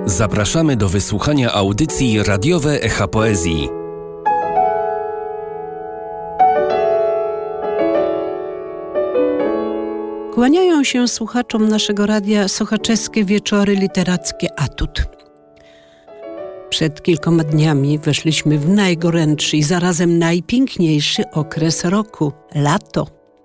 Zapraszamy do wysłuchania audycji radiowe Echa Poezji. Kłaniają się słuchaczom naszego radia sochaczewskie wieczory literackie Atut. Przed kilkoma dniami weszliśmy w najgorętszy i zarazem najpiękniejszy okres roku – lato.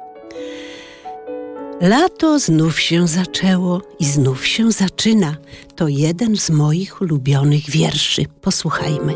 Lato znów się zaczęło i znów się zaczyna. To jeden z moich ulubionych wierszy. Posłuchajmy.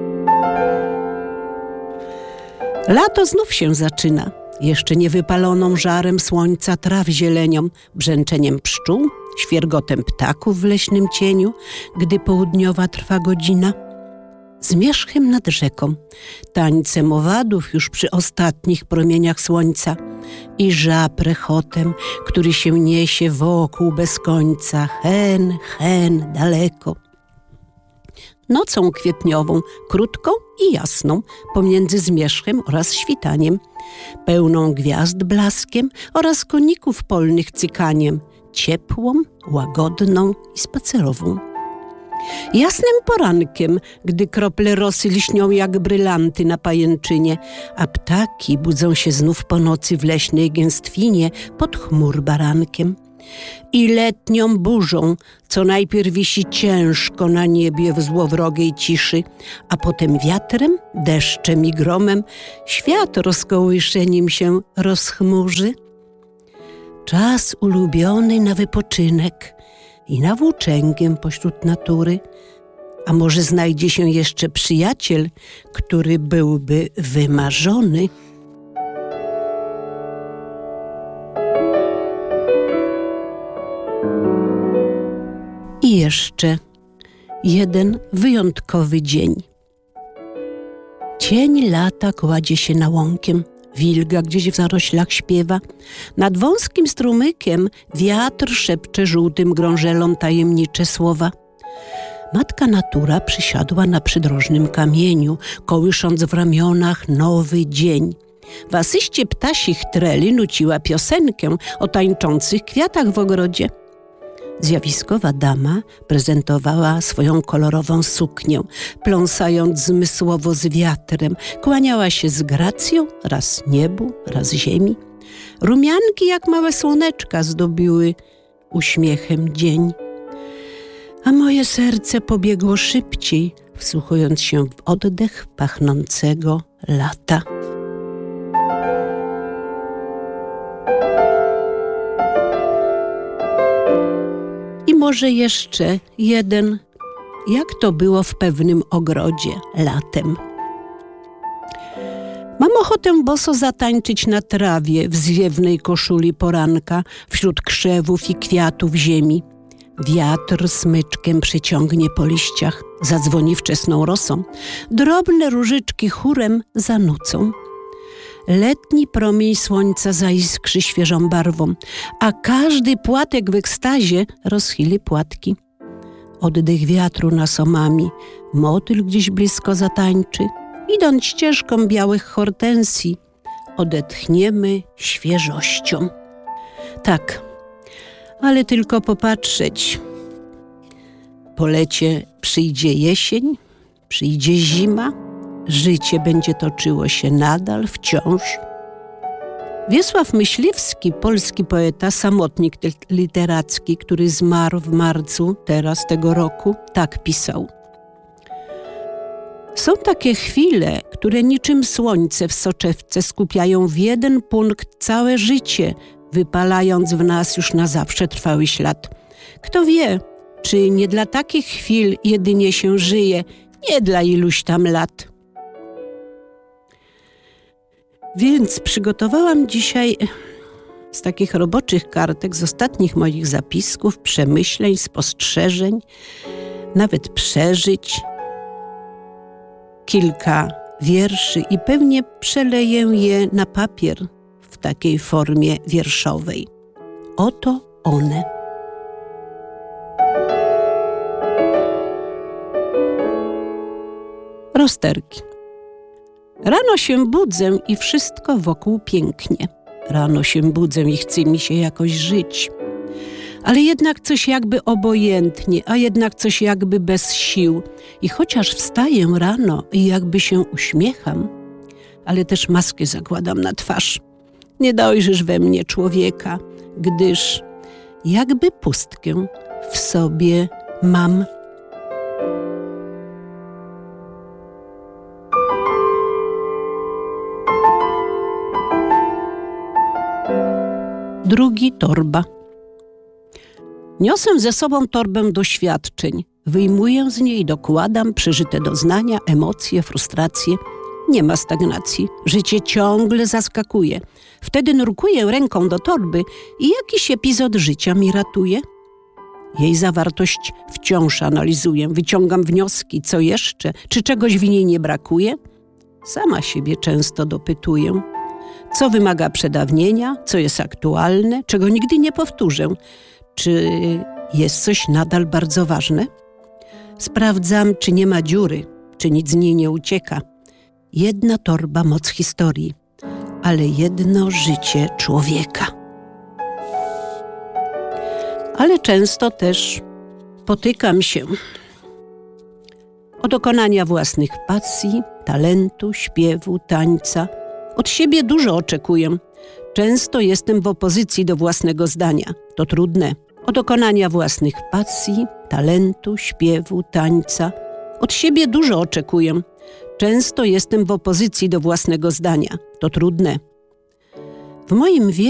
Lato znów się zaczyna. Jeszcze nie wypaloną żarem słońca traw zielenią, brzęczeniem pszczół, świergotem ptaków w leśnym cieniu, gdy południowa trwa godzina. Zmierzchem nad rzeką, tańcem owadów już przy ostatnich promieniach słońca i żab rechotem, który się niesie wokół bez końca, hen, hen, daleko. Nocą kwietniową, krótką i jasną, pomiędzy zmierzchem oraz świtaniem, pełną gwiazd blaskiem oraz koników polnych cykaniem, ciepłą, łagodną i spacerową. Jasnym porankiem, gdy krople rosy lśnią jak brylanty na pajęczynie, a ptaki budzą się znów po nocy w leśnej gęstwinie pod chmur barankiem. I letnią burzą, co najpierw wisi ciężko na niebie w złowrogiej ciszy, a potem wiatrem, deszczem i gromem świat rozkołyszeniem się rozchmurzy. Czas ulubiony na wypoczynek i na włóczęgiem pośród natury, a może znajdzie się jeszcze przyjaciel, który byłby wymarzony. I jeszcze jeden wyjątkowy dzień. Cień lata kładzie się na łąkiem, wilga gdzieś w zaroślach śpiewa. Nad wąskim strumykiem wiatr szepcze żółtym grążelom tajemnicze słowa. Matka natura przysiadła na przydrożnym kamieniu, kołysząc w ramionach nowy dzień. W asyście ptasich treli nuciła piosenkę o tańczących kwiatach w ogrodzie. Zjawiskowa dama prezentowała swoją kolorową suknię, pląsając zmysłowo z wiatrem, kłaniała się z gracją, raz niebu, raz ziemi. Rumianki jak małe słoneczka zdobiły uśmiechem dzień. A moje serce pobiegło szybciej, wsłuchując się w oddech pachnącego lata. I może jeszcze jeden, jak to było w pewnym ogrodzie latem. Mam ochotę boso zatańczyć na trawie w zwiewnej koszuli poranka, wśród krzewów i kwiatów ziemi. Wiatr smyczkiem przeciągnie po liściach, zadzwoni wczesną rosą. Drobne różyczki chórem zanucą. Letni promień słońca zaiskrzy świeżą barwą, a każdy płatek w ekstazie rozchyli płatki. Oddech wiatru nas omami, motyl gdzieś blisko zatańczy. Idąc ścieżką białych hortensji, odetchniemy świeżością. Tak, ale tylko popatrzeć. Po lecie przyjdzie jesień, przyjdzie zima, życie będzie toczyło się nadal, wciąż. Wiesław Myśliwski, polski poeta, samotnik literacki, który zmarł w marcu teraz tego roku, tak pisał. Są takie chwile, które niczym słońce w soczewce skupiają w jeden punkt całe życie, wypalając w nas już na zawsze trwały ślad. Kto wie, czy nie dla takich chwil jedynie się żyje, nie dla iluś tam lat. Więc przygotowałam dzisiaj z takich roboczych kartek, z ostatnich moich zapisków, przemyśleń, spostrzeżeń, nawet przeżyć, kilka wierszy i pewnie przeleję je na papier w takiej formie wierszowej. Oto one. Rozterki. Rano się budzę i wszystko wokół pięknie. Rano się budzę i chce mi się jakoś żyć. ale jednak coś jakby obojętnie, a jednak coś jakby bez sił. I chociaż wstaję rano i jakby się uśmiecham, ale też maskę zakładam na twarz. Nie dojrzysz we mnie człowieka, gdyż jakby pustkę w sobie mam. Drugi torba. Niosę ze sobą torbę doświadczeń. Wyjmuję z niej, dokładam przeżyte doznania, emocje, frustracje. Nie ma stagnacji. Życie ciągle zaskakuje. Wtedy nurkuję ręką do torby i jakiś epizod życia mi ratuje. Jej zawartość wciąż analizuję. Wyciągam wnioski, co jeszcze, czy czegoś w niej nie brakuje. Sama siebie często dopytuję. Co wymaga przedawnienia, co jest aktualne, czego nigdy nie powtórzę. Czy jest coś nadal bardzo ważne? Sprawdzam, czy nie ma dziury, czy nic z niej nie ucieka. Jedna torba moc historii, ale jedno życie człowieka. Ale często też potykam się o dokonania własnych pasji, talentu, śpiewu, tańca. Od siebie dużo oczekuję. Często jestem w opozycji do własnego zdania. To trudne. O dokonania własnych pasji, talentu, śpiewu, tańca. Od siebie dużo oczekuję. Często jestem w opozycji do własnego zdania. To trudne. W moim wieku